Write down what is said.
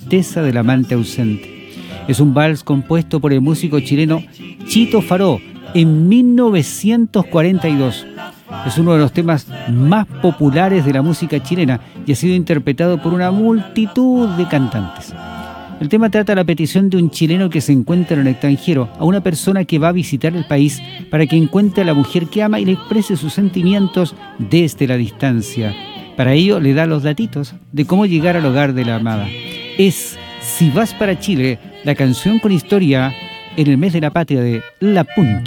tristeza del amante ausente. Es un vals compuesto por el músico chileno Chito Faró en 1942. Es uno de los temas más populares de la música chilena y ha sido interpretado por una multitud de cantantes. El tema trata la petición de un chileno que se encuentra en el extranjero a una persona que va a visitar el país para que encuentre a la mujer que ama y le exprese sus sentimientos desde la distancia. Para ello le da los datitos de cómo llegar al hogar de la amada. Es Si vas para Chile, la canción con historia en el mes de la patria de La Punta.